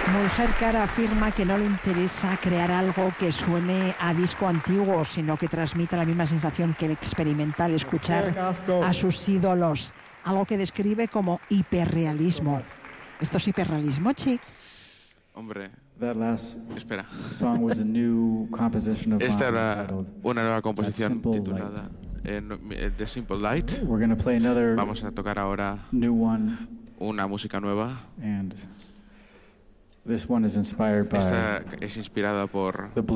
Mulherkar afirma que no le interesa crear algo que suene a disco antiguo, sino que transmita la misma sensación que él experimenta al escuchar a sus ídolos, algo que describe como hiperrealismo. ¿Esto es hiperrealismo, Chick? Hombre, espera. Esta era una nueva composición titulada The Simple Light. Vamos a tocar ahora una música nueva. Esta es inspirada por